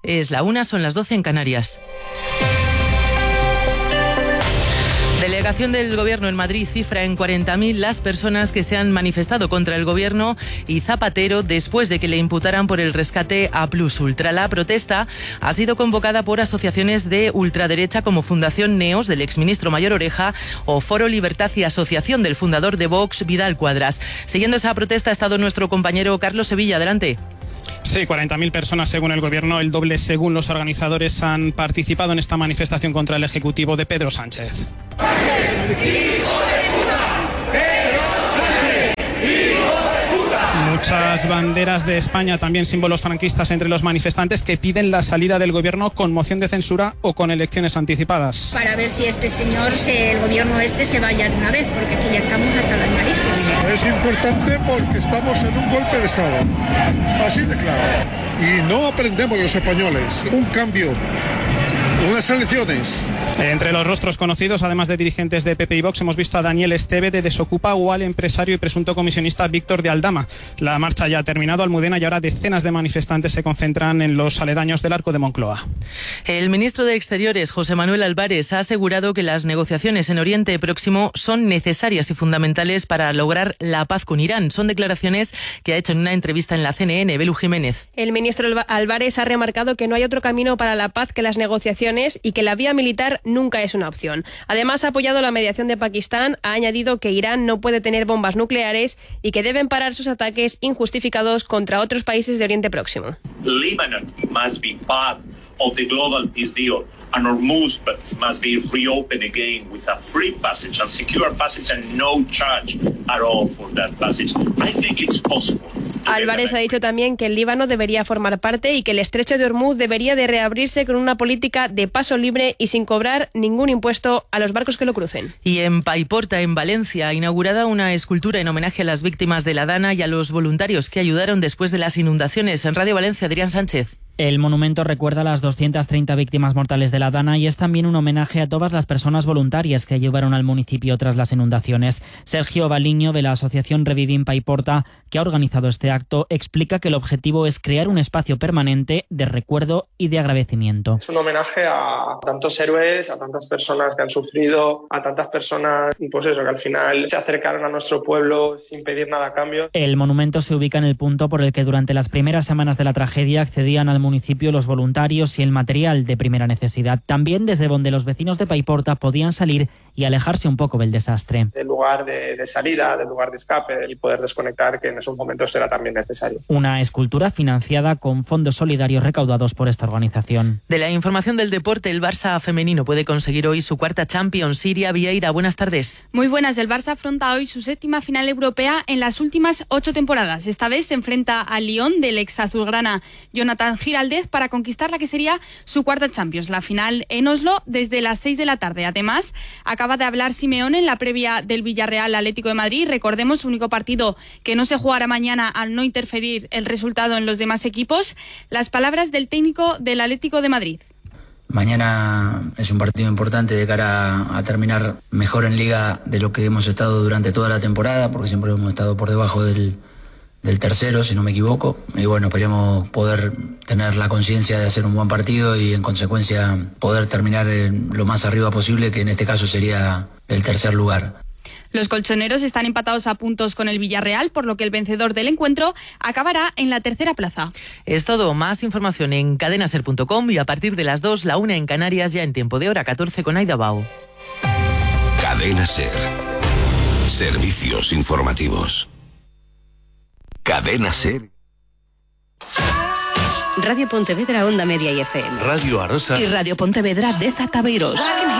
Es la 1, son las 12 en Canarias. Delegación del Gobierno en Madrid cifra en 40.000 las personas que se han manifestado contra el Gobierno y Zapatero después de que le imputaran por el rescate a Plus Ultra. La protesta ha sido convocada por asociaciones de ultraderecha como Fundación Neos del exministro Mayor Oreja o Foro Libertad y Asociación del fundador de Vox, Vidal Cuadras. Siguiendo esa protesta ha estado nuestro compañero Carlos Sevilla. Adelante. Sí, 40.000 personas según el Gobierno, el doble según los organizadores, han participado en esta manifestación contra el Ejecutivo de Pedro Sánchez. Muchas banderas de España, también símbolos franquistas entre los manifestantes que piden la salida del Gobierno con moción de censura o con elecciones anticipadas. Para ver si este señor, el Gobierno se vaya de una vez, porque aquí ya estamos hasta las narices. Es importante porque estamos en un golpe de Estado, así de claro. Y no aprendemos los españoles. Un cambio, unas elecciones. Entre los rostros conocidos, además de dirigentes de PP y Vox, hemos visto a Daniel Esteve de Desocupa o al empresario y presunto comisionista Víctor de Aldama. La marcha ya ha terminado, Almudena, y ahora decenas de manifestantes se concentran en los aledaños del Arco de Moncloa. El ministro de Exteriores, José Manuel Álvarez, ha asegurado que las negociaciones en Oriente Próximo son necesarias y fundamentales para lograr la paz con Irán. Son declaraciones que ha hecho en una entrevista en la CNN. Belu Jiménez. El ministro Álvarez ha remarcado que no hay otro camino para la paz que las negociaciones y que la vía militar nunca es una opción. Además, ha apoyado la mediación de Pakistán, ha añadido que Irán no puede tener bombas nucleares y que deben parar sus ataques injustificados contra otros países de Oriente Próximo. Lebanon must be part of the global peace deal, and Hormuz must be reopened again with a free passage and secure passage and no charge at all for that passage. I think it's possible. Álvarez ha dicho también que el Líbano debería formar parte y que el estrecho de Hormuz debería de reabrirse con una política de paso libre y sin cobrar ningún impuesto a los barcos que lo crucen. Y en Paiporta, en Valencia, ha inaugurada una escultura en homenaje a las víctimas de la Dana y a los voluntarios que ayudaron después de las inundaciones. En Radio Valencia, Adrián Sánchez. El monumento recuerda a las 230 víctimas mortales de la Dana y es también un homenaje a todas las personas voluntarias que ayudaron al municipio tras las inundaciones. Sergio Baliño, de la asociación Revivim Paiporta, que ha organizado este acto, explica que el objetivo es crear un espacio permanente de recuerdo y de agradecimiento. Es un homenaje a tantos héroes, a tantas personas que han sufrido, a tantas personas pues eso, que al final se acercaron a nuestro pueblo sin pedir nada a cambio. El monumento se ubica en el punto por el que durante las primeras semanas de la tragedia accedían al municipio los voluntarios y el material de primera necesidad. También desde donde los vecinos de Paiporta podían salir y alejarse un poco del desastre. Del lugar de salida, del lugar de escape y poder desconectar, que en esos momentos era también necesario. Una escultura financiada con fondos solidarios recaudados por esta organización. De la información del deporte, el Barça femenino puede conseguir hoy su cuarta Champions. Siria Vieira, buenas tardes. Muy buenas. El Barça afronta hoy su séptima final europea en las últimas 8 temporadas. Esta vez se enfrenta al Lyon del ex azulgrana Jonathan Giraldez para conquistar la que sería su cuarta Champions. La final en Oslo desde las 6 de la tarde. Además, acaba de hablar Simeone en la previa del Villarreal Atlético de Madrid. Recordemos, único partido que no se jugará mañana al no interferir el resultado en los demás equipos. Las palabras del técnico del Atlético de Madrid. Mañana es un partido importante de cara a terminar mejor en Liga de lo que hemos estado durante toda la temporada, porque siempre hemos estado por debajo del tercero, si no me equivoco. Y bueno, esperemos poder tener la conciencia de hacer un buen partido y en consecuencia poder terminar lo más arriba posible, que en este caso sería el tercer lugar. Los colchoneros están empatados a puntos con el Villarreal, por lo que el vencedor del encuentro acabará en la tercera plaza. Es todo. Más información en cadenaser.com y a partir de las 2, la 1 en Canarias, ya en tiempo de hora 14 con Aida Bao. Cadena Ser. Servicios informativos. Cadena Ser. Radio Pontevedra, Onda Media y FM. Radio Arosa. Y Radio Pontevedra de Zataveiros.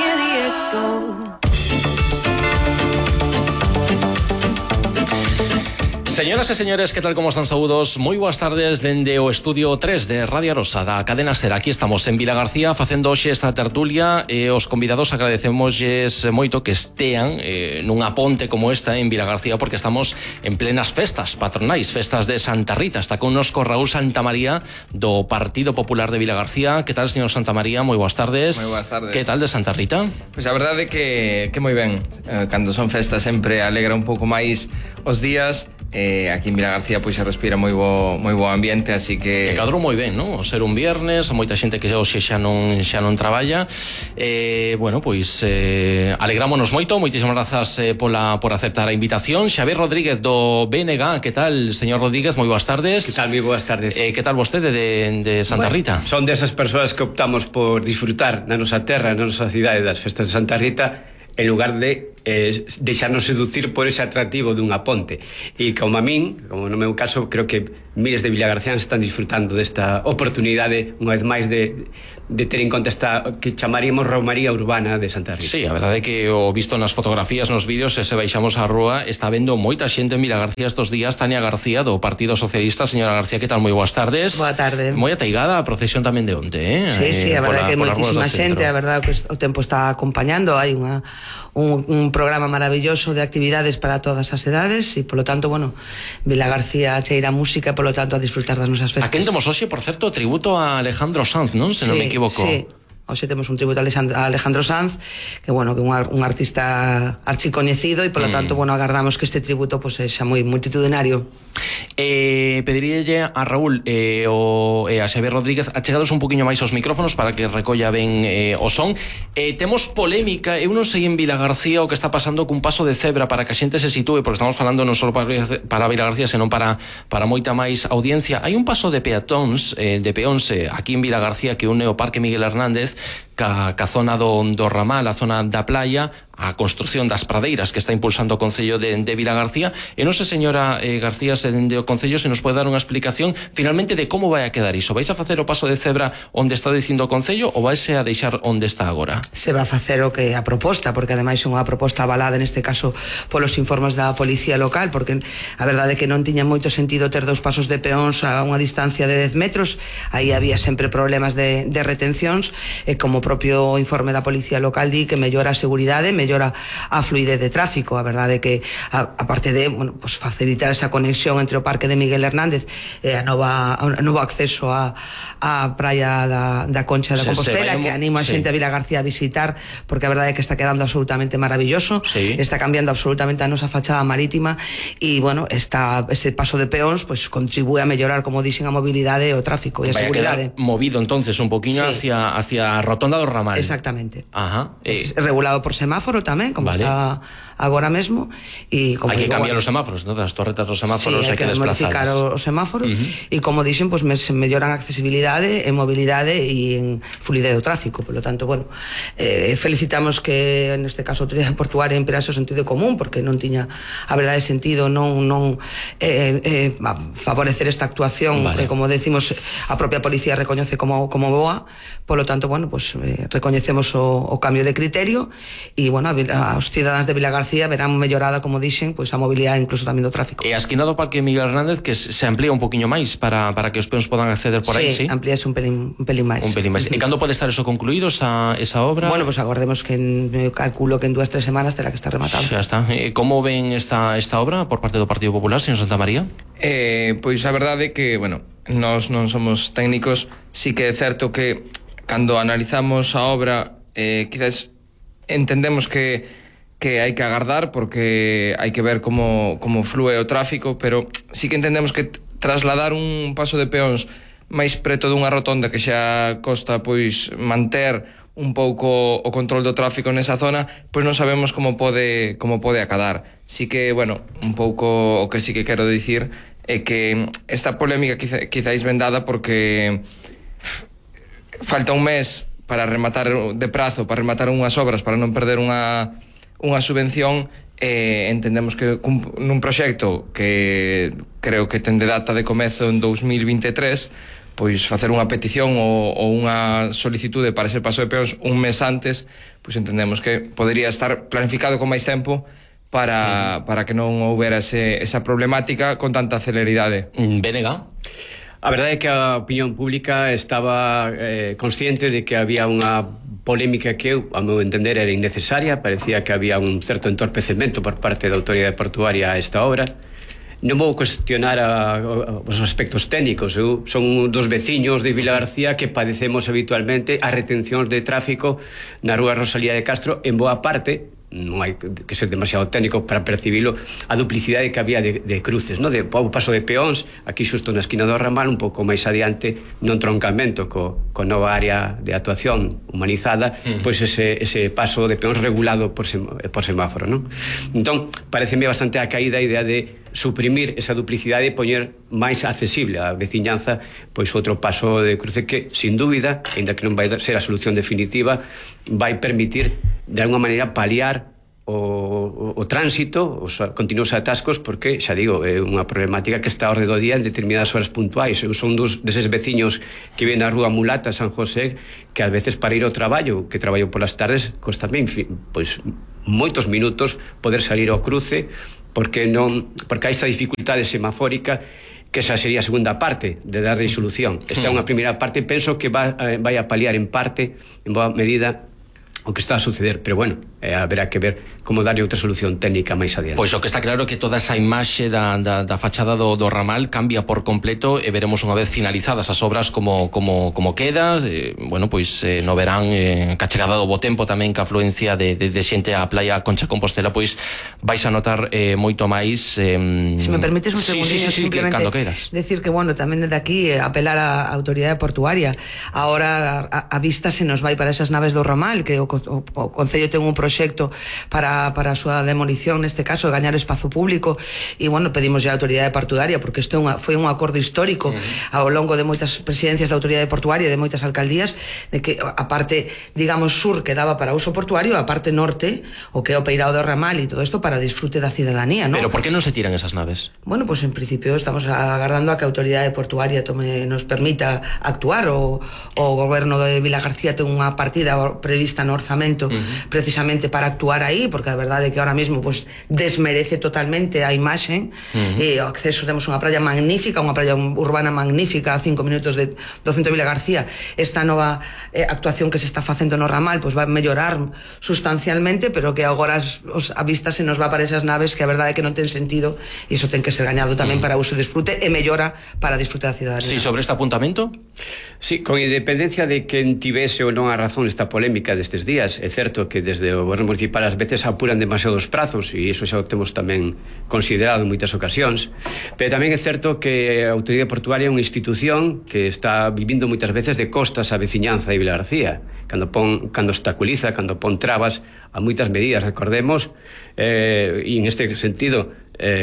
Señoras e señores, ¿qué tal? ¿Cómo están? Saúdos. Moi boas tardes dende o estudio 3 de Radio Arosa da Cadena Ser. Aquí estamos en Vilagarcía facendo hoxe esta tertulia e os convidados agradecemosles moito que estean nunha ponte como esta en Vilagarcía, porque estamos en plenas festas patronais, festas de Santa Rita. Está connosco Raúl Santamaría do Partido Popular de Vilagarcía. ¿Qué tal, señor Santamaría? Moi boas tardes. Moi boas tardes. ¿Qué tal de Santa Rita? Pois a verdade é que moi ben. Cando son festas sempre alegra un pouco máis os días. aquí en Vilagarcía pois se respira moi bo ambiente, así que cadrou moi ben, non? O ser un viernes, moita xente que hoxe xa non traballa. Bueno, pois alegrámonos moito, moitísimas grazas por aceptar a invitación. Xavier Rodríguez do BNG, que tal, señor Rodríguez? Moi boas tardes. Que tal, moi boas tardes. Que tal vostede de Santa Rita? Son desas persoas que optamos por disfrutar na nosa terra, na nosa cidade das festas de Santa Rita, en lugar de deixarnos seducir por ese atractivo dunha ponte. E como a min, como no meu caso, creo que miles de vilagarciáns están disfrutando desta oportunidade, unha vez máis, de ter en conta esta que chamaríamos romaría urbana de Santa Rita. Sí, a verdade é que o visto nas fotografías, nos vídeos, se baixamos á rúa, está vendo moita xente en Vilagarcía estos días. Tania García, do Partido Socialista. Señora García, que tal? Moi boas tardes. Boa tarde. Moi ateigada a procesión tamén de onte, Sí, a verdade que moitísima xente, a verdade que o tempo está acompañando, hai un programa maravilloso de actividades para todas as edades e, polo tanto, bueno, Vilagarcía cheira música e, polo tanto, a disfrutar das nosas festas. A quen temos hoxe, por certo, tributo a Alejandro Sanz, non? Se non me equivoco. Sí. Hoxe temos un tributo a Alejandro Sanz, que, bueno, que un artista archicoñecido e, polo tanto, bueno, agardamos que este tributo pues sexa moi multitudinario. Pedirílle a Raúl e a Xavier Rodríguez achegados un poquinho máis aos micrófonos para que recolla ben o son. Temos polémica, eu non sei en Vilagarcía o que está pasando cun paso de cebra para que a xente se sitúe, porque estamos falando non só para Vilagarcía, senón para moita máis audiencia. Hai un paso de peóns aquí en Vilagarcía que une o Parque Miguel Hernández ca zona do Ramal, a zona da playa, a construción das pradeiras que está impulsando o Concello de Vilagarcía. E non sei, señora García, se dende o Concello se nos pode dar unha explicación finalmente de como vai a quedar iso. Vais a facer o paso de cebra onde está dicindo o Concello ou vaise a deixar onde está agora? Se va a facer o que a proposta, porque ademais é unha proposta avalada neste caso polos informes da Policía Local, porque a verdade é que non tiña moito sentido ter 2 pasos de peóns a unha distancia de 10 metros. Aí había sempre problemas de retencións, e como propio informe da Policía Local di que mellora a seguridade, mellora a fluidez de tráfico. A verdade é que aparte de, bueno, pues facilitar esa conexión entre o Parque de Miguel Hernández e o novo acceso á praia da Concha de Compostela, que animo a xente a Vilagarcía a visitar, porque a verdade é que está quedando absolutamente maravilloso, está cambiando absolutamente a nosa fachada marítima e, bueno, ese paso de peóns pues contribúe a mellorar, como dixen, a mobilidade e o tráfico e a seguridade. Movido entonces un poquinho hacia a rotonda do Ramal. Exactamente. Ajá. Regulado por semáforo tamén, como está agora mesmo, e como hai que cambiar os semáforos, non? Das torretas dos semáforos hai que modificar os semáforos e, como dixen, pues melloran a accesibilidade e mobilidade e en fluidez do tráfico. Por lo tanto, bueno, felicitamos que neste caso a Autoridade Portuaria imperase o sentido común, porque non tiña a verdade sentido non favorecer esta actuación que, como decimos, a propia policía recoñece como boa. Por lo tanto, bueno, pues recoñecemos o cambio de criterio e, bueno, os cidadáns de Vilagarcía verán mellorada, como dixen, pues a mobilidade incluso tamén do tráfico. E a esquina do Parque Miguel Hernández que se amplía un poquinho máis para que os peóns podan acceder por aí, sí? Amplíase un pelín máis. Un pelín máis. E cando pode estar eso concluído, esa obra? Bueno, pues agardemos que calculo que en 2-3 semanas terá que estar rematado. Xa está. Como ven esta obra por parte do Partido Popular, señor Santamaría? Pois a verdade é que, bueno, nós non somos técnicos, sí que é certo que cando analizamos a obra quizás entendemos que hai que agardar porque hai que ver como flúe o tráfico, pero sí que entendemos que trasladar un paso de peóns máis preto dunha rotonda que xa costa pois manter un pouco o control do tráfico nesa zona, pois non sabemos como pode acadar. Sí que, bueno, un pouco o que sí que quero dicir é que esta polémica quizáis vendada porque falta un mes para rematar de prazo, para rematar unhas obras, para non perder unha subvención. Entendemos que nun proxecto que creo que ten de data de comezo en 2023, pois facer unha petición ou unha solicitude para ese paso de peóns un mes antes, pois entendemos que podería estar planificado con máis tempo para que non houbera esa problemática con tanta celeridade. BNG? A verdade é que a opinión pública estaba consciente de que había unha polémica que, a meu entender, era innecesaria. Parecía que había un certo entorpecemento por parte da Autoridade Portuaria a esta obra. Non vou cuestionar os aspectos técnicos. Eu son un dos veciños de Vilagarcía que padecemos habitualmente as retencións de tráfico na rúa Rosalía de Castro en boa parte non hai que ser demasiado técnico para percibilo, a duplicidade que había de cruces, no? De paso de peóns, aquí xusto na esquina do ramal, un pouco máis adiante, non troncamento co nova área de actuación humanizada, pois ese paso de peóns regulado por semáforo, non? Entón, pareceme bastante a caída a idea de suprimir esa duplicidade e poñer máis accesible á veciñanza pois outro paso de cruce que, sin dúbida, ainda que non vai ser a solución definitiva, vai permitir de alguma maneira paliar o tránsito, os continuos atascos, porque, xa digo, é unha problemática que está ao orde do día en determinadas horas puntuais. Eu son deses veciños que ven a rúa Mulata, San José, que ás veces para ir ao traballo, que traballo polas tardes, costame pois moitos minutos poder salir ao cruce, porque hai esta dificultade semafórica, que esa sería a segunda parte de darlle solución. Esta é unha primeira parte, penso que vai a paliar en parte, en boa medida, o que está a suceder, pero bueno, haberá que ver como darlle outra solución técnica máis adiante. Pois o que está claro é que toda esa imaxe da fachada do ramal cambia por completo e veremos unha vez finalizadas as obras como queda, bueno, pois no verán, ca chegada do bo tempo tamén, ca afluencia de xente á playa Concha Compostela, pois vais a notar moito máis. Se me permites un segundinho, simplemente decir que, bueno, tamén desde aquí apelar á autoridade portuaria. Ahora a vista se nos vai para esas naves do ramal, que o Concello ten un proxecto para a súa demolición, neste caso, gañar espazo público, e, bueno, pedimos a autoridade portuaria, porque isto foi un acordo histórico ao longo de moitas presidencias da autoridade portuaria e de moitas alcaldías, de que a parte, digamos, sur que daba para uso portuario, a parte norte, o que é o peirao do ramal e todo isto para disfrute da cidadanía, ¿no? Pero por que non se tiran esas naves? Bueno, pues en principio estamos agardando a que a autoridade portuaria nos permita actuar. O goberno de Vilagarcía ten unha partida prevista no orzamento precisamente para actuar aí, porque a verdade é que ahora mesmo pues desmerece totalmente a imaxe. E o acceso, temos unha praia magnífica, unha praia urbana magnífica a 5 minutos do centro de Vilagarcía. Esta nova actuación que se está facendo no ramal pues va a mellorar sustancialmente, pero que agora a vista se nos va para esas naves que a verdade é que non ten sentido, e iso ten que ser gañado tamén para uso e disfrute e mellora para disfrute da cidadanía. Sí, sobre este apuntamento? Sí, con independencia de quen tivese ou non a razón esta polémica destes días, é certo que desde o goberno municipal ás veces apuran demasiados prazos, e iso xa o temos tamén considerado en moitas ocasións, pero tamén é certo que a autoridade portuaria é unha institución que está vivindo moitas veces de costas a veciñanza de Vilagarcía, cando obstaculiza, cando pon trabas a moitas medidas. Recordemos, e en este sentido,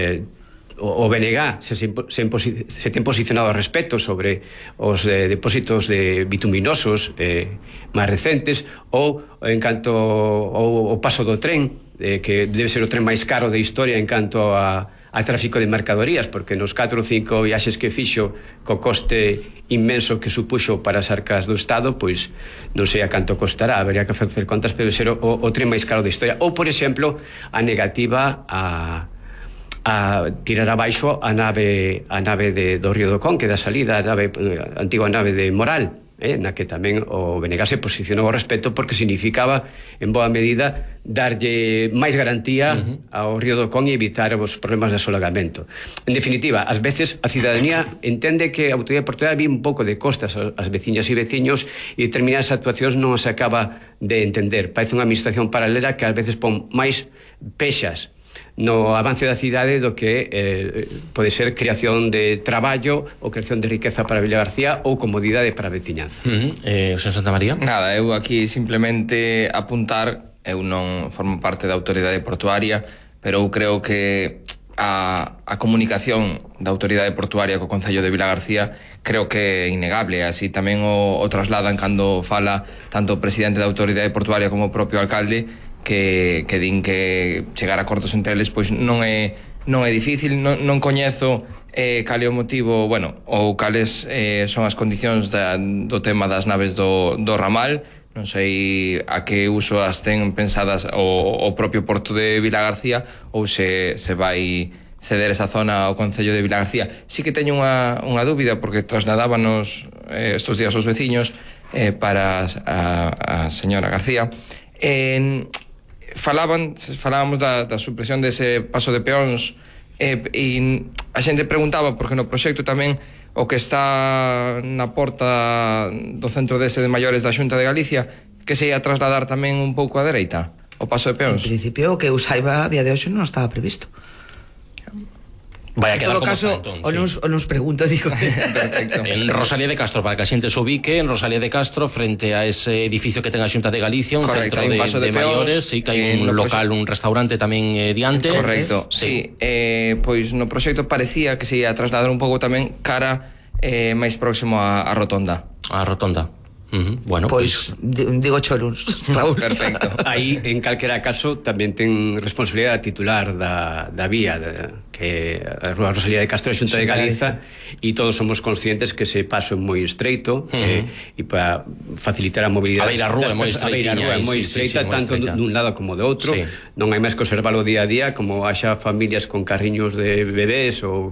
o BNG se ten posicionado ao respecto sobre os depósitos de bituminosos máis recentes, ou en canto ao paso do tren, que debe ser o tren máis caro de historia en canto a tráfico de mercadorías, porque nos 4 ou 5 viaxes que fixo co coste inmenso que supuxo para as arcas do Estado, pois non sei a canto costará, habería que facer contas, pero ser o tren máis caro de historia. Ou, por exemplo, a negativa a tirar abaixo a nave do Río do Con, que da salida, a antigua nave de Moral, na que tamén o BNG se posicionou ao respecto, porque significaba, en boa medida, darlle máis garantía ao Río do Con e evitar os problemas de asolagamento. En definitiva, ás veces a cidadanía entende que a autoridade portuaria vi un pouco de costas ás veciñas e veciños, e determinadas actuacións non se acaba de entender. Parece unha administración paralela que ás veces pon máis pexas no avance da cidade do que pode ser creación de traballo ou creación de riqueza para Vilagarcía ou comodidade para a veciñanza. Señor Santamaría? Nada, eu aquí simplemente apuntar, eu non formo parte da autoridade portuaria, pero eu creo que a comunicación da autoridade portuaria co Concello de Vilagarcía creo que é innegable, así tamén o trasladan cando fala tanto o presidente da autoridade portuaria como o propio alcalde, que din que chegar a acordos entre eles pois non é difícil. Non coñezo cal é o motivo, bueno, ou cales son as condicións do tema das naves do ramal. Non sei a que uso as ten pensadas o propio Porto de Vilagarcía, ou se vai ceder esa zona ao Concello de Vilagarcía. Sí que teño unha dúbida, porque trasladábanos estos días os veciños para a señora García. Falábamos da supresión dese paso de peóns, e a xente preguntaba, porque no proxecto tamén o que está na porta do centro dese de maiores da Xunta de Galicia, que se ia trasladar tamén un pouco á dereita, o paso de peóns? En principio, que eu saiba, a día de hoxe non estaba previsto. Vai a En quedar todo como caso, está, entón, o nos pregunto, digo. Perfecto. En Rosalía de Castro, para que a xente se ubique, en Rosalía de Castro, frente a ese edificio que ten a Xunta de Galicia, un Correcto, centro hai un paso de peóns, maiores, sí, que hai un local, un restaurante tamén diante. Correcto, sí. Pois no proxecto parecía que se ia trasladar un pouco tamén cara máis próximo á rotonda. A rotonda. Bueno, pois digo choruns, Raúl. Perfecto. Aí, en calquera caso, tamén ten responsabilidade a titular da vía, que a Rúa Rosalía de Castro, a Xunta de Galiza, e todos somos conscientes que ese paso é moi estreito, e para facilitar a mobilidade. A beira rúa é moi estreita, tanto dun lado como do outro. Non hai máis que observalo día a día, como haxa familias con carriños de bebés ou